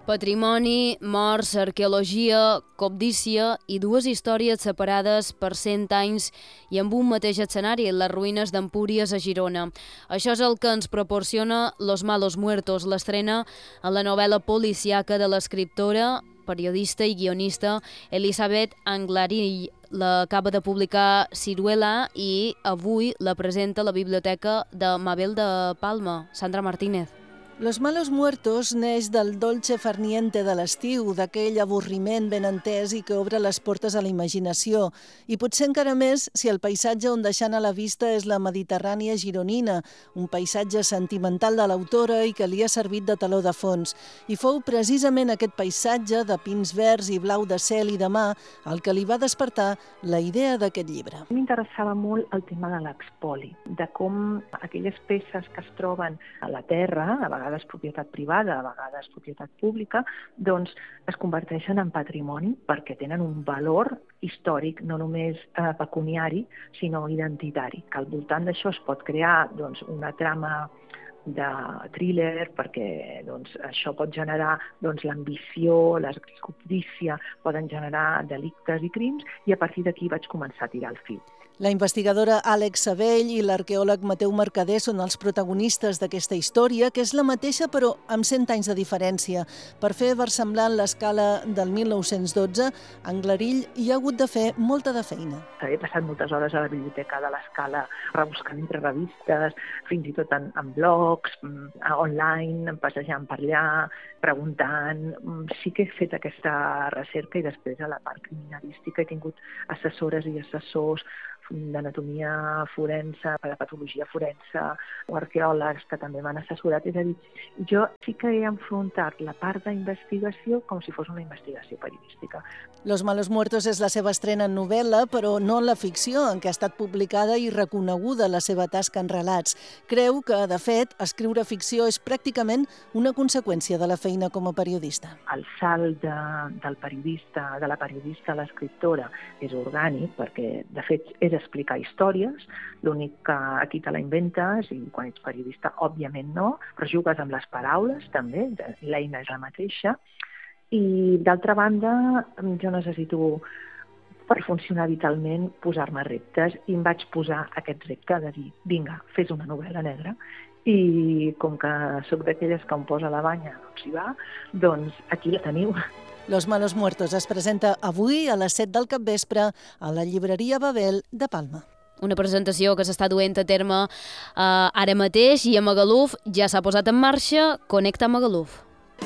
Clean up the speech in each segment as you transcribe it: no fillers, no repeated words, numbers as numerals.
Patrimoni, morts, arqueologia, cobdícia i dues històries separades per 100 anys i amb un mateix escenari, les ruïnes d'Empúries a Girona. Això és el que ens proporciona Los Malos Muertos, l'estrena en la novel·la policiaca de l'escriptora, periodista i guionista Elisabeth Anglarill. L'acaba de publicar Ciruela i avui la presenta a la biblioteca de Mabel de Palma. Sandra Martínez. Los Malos Muertos neix del dolce farniente de l'estiu, d'aquell avorriment ben entès i que obre les portes a la imaginació. I potser encara més si el paisatge on deixant a la vista és la Mediterrània gironina, un paisatge sentimental de l'autora i que li ha servit de teló de fons. I fou precisament aquest paisatge de pins verds i blau de cel i de mar el que li va despertar la idea d'aquest llibre. M'interessava molt el tema de l'expoli, de com aquelles peces que es troben a la terra, a vegades propietat privada, a vegades propietat pública, doncs es converteixen en patrimoni perquè tenen un valor històric, no només pecuniari, sinó identitari. Que al voltant d'això es pot crear una trama de thriller, perquè això pot generar l'ambició, la cobdícia, poden generar delictes i crims, i a partir d'aquí vaig començar a tirar el fil. La investigadora Àlex Sabell i l'arqueòleg Mateu Mercader són els protagonistes d'aquesta història, que és la mateixa però amb 100 anys de diferència. Per fer versemblant l'escala del 1912, Anglarill hi ha hagut de fer molta de feina. He passat moltes hores a la biblioteca de l'escala rebuscant entre revistes, fins i tot en blogs, online, passejant per allà, preguntant. Sí que he fet aquesta recerca i després a la part criminalística he tingut assessores i assessors d'anatomia forense, de patologia forense o arqueòlegs que també m'han assessorat. És a dir, jo sí que he enfrontat la part d'investigació com si fos una investigació periodística. Los Malos Muertos és la seva estrena en novel·la, però no en la ficció, en què ha estat publicada i reconeguda la seva tasca en relats. Creu que, de fet, escriure ficció és pràcticament una conseqüència de la feina com a periodista. El salt de la periodista a l'escriptora és orgànic, perquè, de fet, és explicar històries, l'únic que aquí te la inventes, i quan ets periodista, òbviament no, però jugues amb les paraules també, l'eina és la mateixa, i d'altra banda jo necessito, per funcionar vitalment, posar-me reptes, i em vaig posar aquest repte de dir, vinga, fes una novel·la negra, i com que sóc d'aquelles que em posa la banya, hi va, doncs aquí la teniu. Los Malos Muertos es presenta avui a les 7 del capvespre a la llibreria Babel de Palma. Una presentació que s'està duent a terme ara mateix i a Magaluf ja s'ha posat en marxa Connecta Magaluf.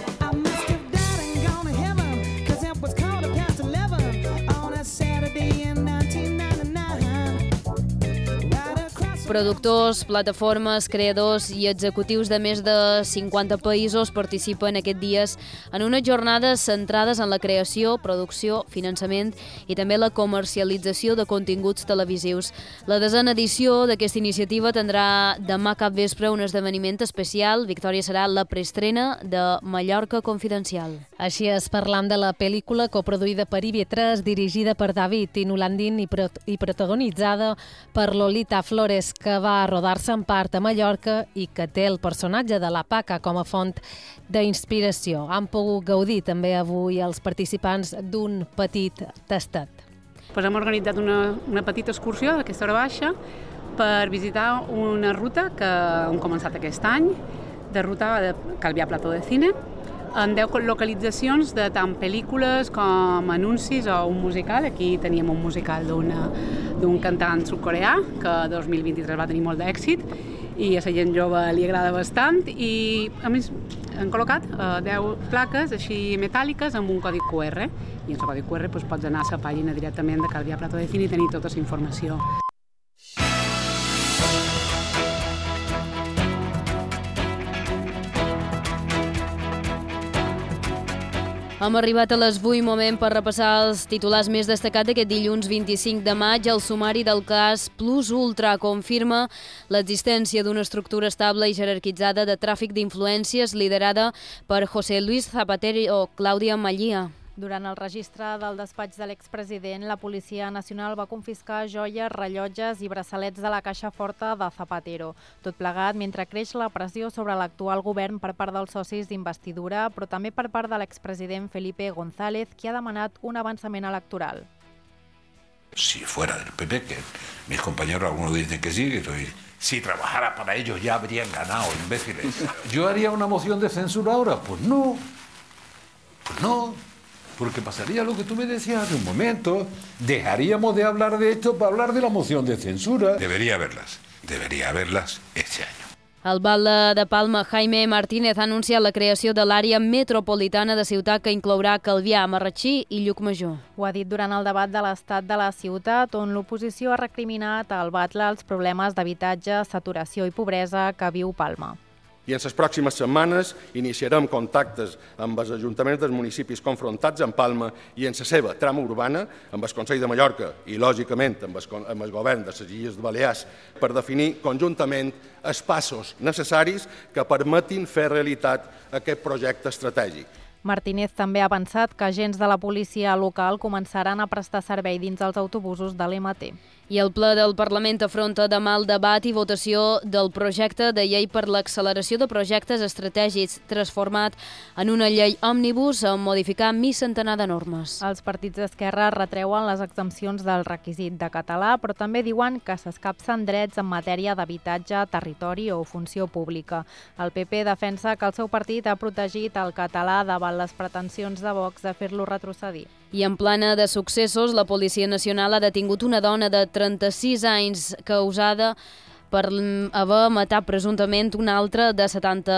Productors, plataformes, creadors i executius de més de 50 països participen aquests dies en unes jornades centrades en la creació, producció, finançament i també la comercialització de continguts televisius. La 10a edició d'aquesta iniciativa tindrà demà cap vespre un esdeveniment especial. Victòria, serà la preestrena de Mallorca Confidencial. Així és, parlam de la pel·lícula coproduïda per IB3, dirigida per David Inolandin i protagonitzada per Lolita Flores, que va rodar-se en part a Mallorca i que té el personatge de la Paca com a font d'inspiració. Han pogut gaudir també avui els participants d'un petit tastet. Hem organitzat una petita excursió d'aquesta hora baixa per visitar una ruta que hem començat aquest any, de ruta de Calvià Plató de Cine, en 10 localitzacions de tant pel·lícules com anuncis o un musical. Aquí teníem un musical d'un cantant sud-coreà que 2023 va tenir molt d'èxit i a la gent jove li agrada bastant, i a més han col·locat 10 plaques així metàl·liques amb un codi QR, i en el codi QR pots anar a la pàgina directament de Calvià Plató de Cine i tenir tota la informació. Hem arribat a les 8, moment per repassar els titulars més destacats d'aquest dilluns 25 de maig. El sumari del cas Plus Ultra confirma l'existència d'una estructura estable i jerarquitzada de tràfic d'influències liderada per José Luis Zapatero o Clàudia Mallía. Durant el registre del despatx de l'expresident, la Policia Nacional va confiscar joies, rellotges i braçalets de la caixa forta de Zapatero. Tot plegat mentre creix la pressió sobre l'actual govern per part dels socis d'investidura, però també per part de l'expresident Felipe González, qui ha demanat un avançament electoral. Si fuera del PP, que mis compañeros algunos dicen que sí, si trabajara para ellos ya habrían ganado, imbéciles. ¿Yo haría una moción de censura ahora? Pues no, porque pasaría lo que tú me decías hace un momento, dejaríamos de hablar de esto para hablar de la moción de censura. Debería haberlas este año. El batlle de Palma, Jaime Martínez, ha anunciat la creació de l'àrea metropolitana de ciutat que inclourà Calvià, Marratxí i Llucmajor. Ho ha dit durant el debat de l'estat de la ciutat, on l'oposició ha recriminat al batlle els problemes d'habitatge, saturació i pobresa que viu Palma. I en les pròximes setmanes iniciarem contactes amb els ajuntaments dels municipis confrontats amb Palma i en la seva trama urbana, amb el Consell de Mallorca i, lògicament, amb el govern de les Illes Balears, per definir conjuntament els passos necessaris que permetin fer realitat aquest projecte estratègic. Martínez també ha avançat que agents de la policia local començaran a prestar servei dins els autobusos de l'MT. I el ple del Parlament afronta demà el debat i votació del projecte de llei per l'acceleració de projectes estratègics, transformat en una llei òmnibus amb modificar mig centenar de normes. Els partits d'esquerra retreuen les exempcions del requisit de català, però també diuen que s'escapcen drets en matèria d'habitatge, territori o funció pública. El PP defensa que el seu partit ha protegit el català davant les pretensions de Vox de fer-lo retrocedir. I en plana de successos, la Policia Nacional ha detingut una dona de 36 anys causada per haver matat presumptament una altra de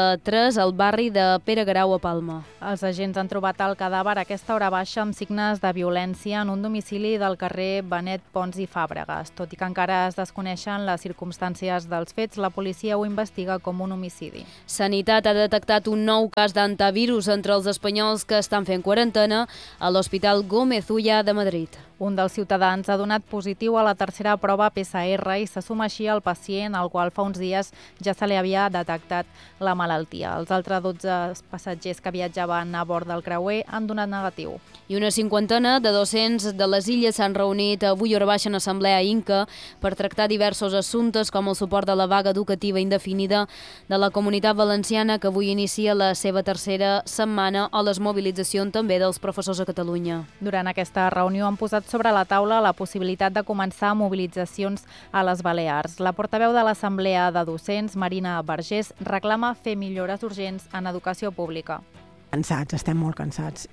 73 al barri de Pere Guerau a Palma. Els agents han trobat el cadàver a aquesta hora baixa amb signes de violència en un domicili del carrer Benet Pons i Fàbregas. Tot i que encara es desconeixen les circumstàncies dels fets, la policia ho investiga com un homicidi. Sanitat ha detectat un nou cas d'antivirus entre els espanyols que estan fent quarantena a l'Hospital Gómez Ulla de Madrid. Un dels ciutadans ha donat positiu a la tercera prova PCR i se suma així al pacient al qual fa uns dies ja se li havia detectat la malaltia. Els altres 12 passatgers que viatjaven a bord del creuer han donat negatiu. I una cinquantena de docents de les illes s'han reunit avui hora baixa en assemblea Inca per tractar diversos assumptes com el suport de la vaga educativa indefinida de la Comunitat Valenciana que avui inicia la seva tercera setmana o les mobilitzacions també dels professors a Catalunya. Durant aquesta reunió han posat sobre la taula la possibilitat de començar mobilitzacions a les Balears. La portaveu de l'Assemblea de Docents, Marina Vergés, reclama fer millores urgents en educació pública. Cansats, estem molt cansats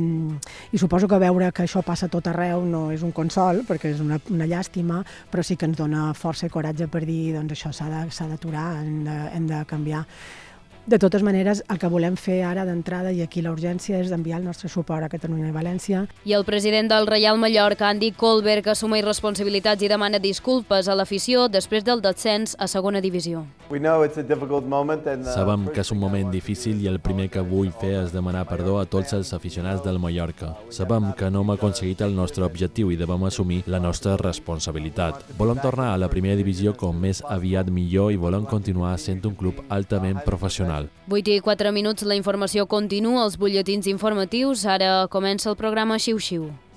i suposo que veure que això passa tot arreu no és un consol perquè és una llàstima, però sí que ens dona força i coratge per dir doncs això s'ha d'aturar, hem de canviar. De totes maneres, el que volem fer ara d'entrada i aquí la urgència és enviar el nostre suport a Catalunya i València. I el president del Reial Mallorca, Andy Colbert, assumeix responsabilitats i demana disculpes a l'afició després del descens a segona divisió. Sabem que és un moment difícil i el primer que vull fer és demanar perdó a tots els aficionats del Mallorca. Sabem que no hem aconseguit el nostre objectiu i devem assumir la nostra responsabilitat. Volem tornar a la primera divisió com més aviat millor i volem continuar sent un club altament professional. 8 i 4 minuts, la informació continua als butlletins informatius. Ara comença el programa Xiu-Xiu.